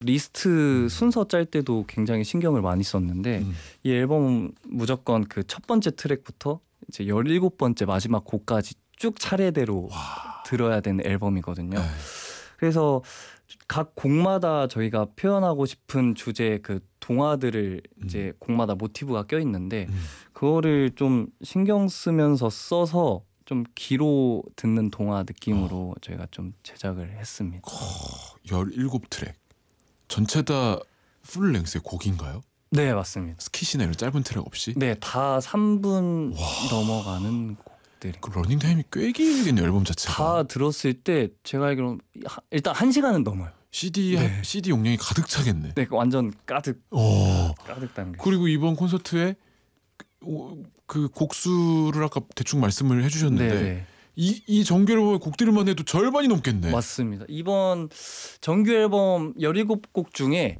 리스트 순서 짤 때도 굉장히 신경을 많이 썼는데 이 앨범은 무조건 그 첫 번째 트랙부터 이제 17번째 마지막 곡까지 쭉 차례대로 들어야 되는 앨범이거든요. 그래서 각 곡마다 저희가 표현하고 싶은 주제의 그 동화들을 이제 곡마다 모티브가 껴 있는데 그거를 좀 신경 쓰면서 써서 좀 귀로 듣는 동화 느낌으로 저희가 좀 제작을 했습니다. 17트랙 전체 다 풀랭스의 곡인가요? 네, 맞습니다. 스킷이나 이런 짧은 트랙 없이? 네, 다 3분 넘어가는 곡들이. 그 러닝타임이 꽤 길겠네요, 앨범 자체가. 다 들었을 때 제가 알기로는 일단 1시간은 넘어요. CD 용량이 가득 차겠네. 네, 완전 가득 담겨. 그리고 이번 콘서트에 그 곡수를 아까 대충 말씀을 해주셨는데 네네. 이 정규 앨범의 곡들만 해도 절반이 넘겠네. 맞습니다. 이번 정규 앨범 17곡 중에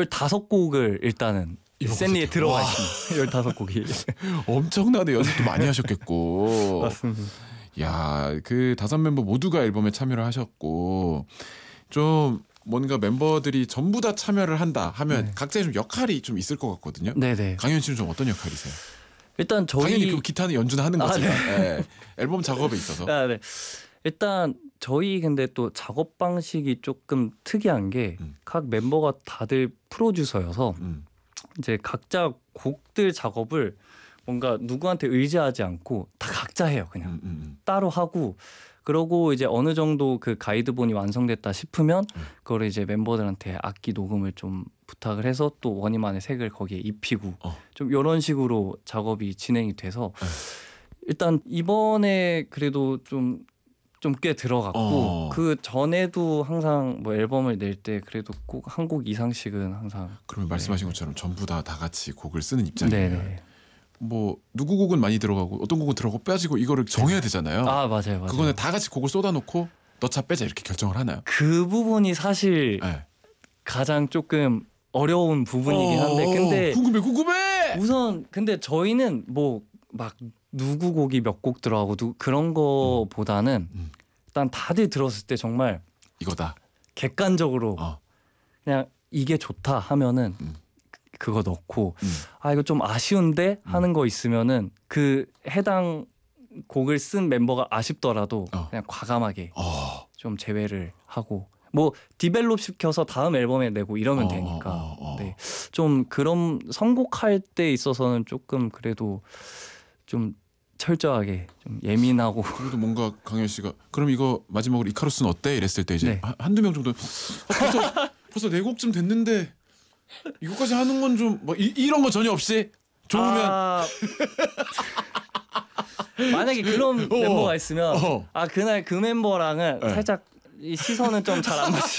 15곡을 일단은 샌리에 들어가 있습니다. 15곡이. 엄청나네. 연습도 많이 하셨겠고. 맞습니다. 야, 그 5멤버 모두가 앨범에 참여를 하셨고 좀 뭔가 멤버들이 전부 다 참여를 한다 하면 각자의 좀 역할이 좀 있을 것 같거든요. 네네. 강현 씨는 좀 어떤 역할이세요? 일단 당연히 그 기타는 연주는 하는 거지만 네. 앨범 작업에 있어서. 네. 일단 저희 근데 또 작업 방식이 조금 특이한 게 각 멤버가 다들 프로듀서여서 이제 각자 곡들 작업을 뭔가 누구한테 의지하지 않고 다 각자 해요. 그냥 따로 하고 그러고 이제 어느 정도 그 가이드본이 완성됐다 싶으면 그거를 이제 멤버들한테 악기 녹음을 좀 부탁을 해서 또 원희만의 색을 거기에 입히고 좀 이런 식으로 작업이 진행이 돼서 일단 이번에 그래도 좀 꽤 들어갔고 그 전에도 항상 뭐 앨범을 낼 때 그래도 꼭 한 곡 이상씩은 항상. 그러면 말씀하신 것처럼 전부 다 같이 곡을 쓰는 입장이에요. 네네. 뭐 누구 곡은 많이 들어가고 어떤 곡은 들어가고 빠지고 이거를 정해야 되잖아요. 아 맞아요. 그거는 다 같이 곡을 쏟아놓고 넣자 빼자 이렇게 결정을 하나요? 그 부분이 사실 가장 조금 어려운 부분이긴 한데 근데 궁금해. 우선 근데 저희는 뭐 막 누구 곡이 몇 곡 들어가고 그런 거보다는 일단 다들 들었을 때 정말 이거다. 객관적으로 그냥 이게 좋다 하면은 그거 넣고 아 이거 좀 아쉬운데 하는 거 있으면은 그 해당 곡을 쓴 멤버가 아쉽더라도 그냥 과감하게 좀 제외를 하고 뭐 디벨롭 시켜서 다음 앨범에 내고 이러면 되니까 네. 좀 그런 선곡할 때 있어서는 조금 그래도 좀 철저하게 좀 예민하고 그래도 뭔가 강현 씨가 그럼 이거 마지막으로 이카루스는 어때? 이랬을 때 이제 한두 명 정도 벌써 4곡쯤 됐는데 이거까지 하는 건 좀 뭐 이런 거 전혀 없이 좋으면 만약에 그런 멤버가 있으면 그날 그 멤버랑은 살짝 이 시선은 좀 잘 안 맞지.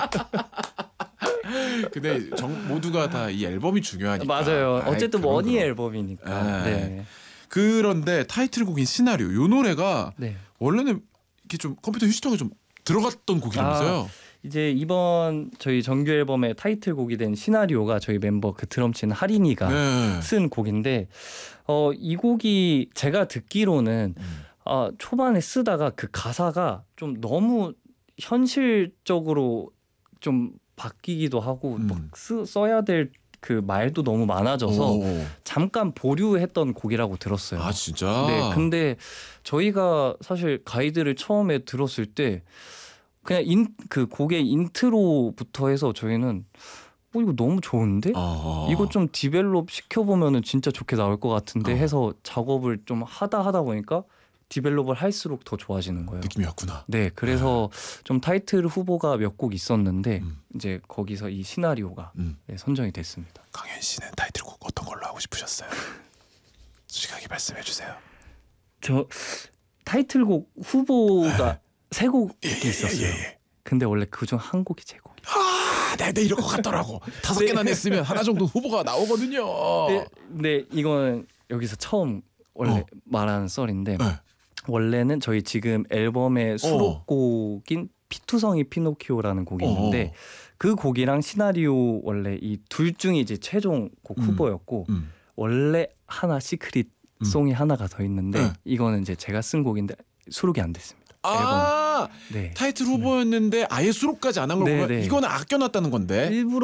근데 모두가 다 이 앨범이 중요하니까. 맞아요. 어쨌든 원희 앨범이니까. 네. 그런데 타이틀곡인 시나리오 요 노래가 원래는 이렇게 좀 컴퓨터 휴지통에 좀 들어갔던 곡이라면서요? 이제 이번 저희 정규 앨범의 타이틀곡이 된 시나리오가 저희 멤버 그 드럼 치는 하린이가 쓴 곡인데 이 곡이 제가 듣기로는 초반에 쓰다가 그 가사가 좀 너무 현실적으로 좀 바뀌기도 하고 막 써야 될 그 말도 너무 많아져서 잠깐 보류했던 곡이라고 들었어요. 아 진짜? 네. 근데 저희가 사실 가이드를 처음에 들었을 때 그냥 그 곡의 인트로부터 해서 저희는 이거 너무 좋은데? 이거 좀 디벨롭 시켜보면은 진짜 좋게 나올 것 같은데 해서 작업을 좀 하다 보니까 디벨롭을 할수록 더 좋아지는 거예요. 느낌이 왔구나. 네, 그래서 좀 타이틀 후보가 몇 곡 있었는데 이제 거기서 이 시나리오가 선정이 됐습니다. 강현 씨는 타이틀곡 어떤 걸로 하고 싶으셨어요? 솔직하게 말씀해 주세요. 저 타이틀곡 후보가 3곡이 있었어요. 근데 원래 그중 한 곡이 제 곡이에요. 네 이럴 것 같더라고. 5개나 냈으면 하나 정도 후보가 나오거든요. 네, 이거는 여기서 처음 원래 말하는 썰인데 원래는 저희 지금 앨범의 수록곡인 피투성이 피노키오라는 곡이 있는데 그 곡이랑 시나리오 원래 이 둘 중에 이제 최종 곡 후보였고 원래 하나 시크릿 송이 하나가 더 있는데 이거는 이제 제가 쓴 곡인데 수록이 안 됐습니다. 타이틀 후보였는데 아예 수록까지 안 한 걸 보면 이거는 아껴놨다는 건데. 일부러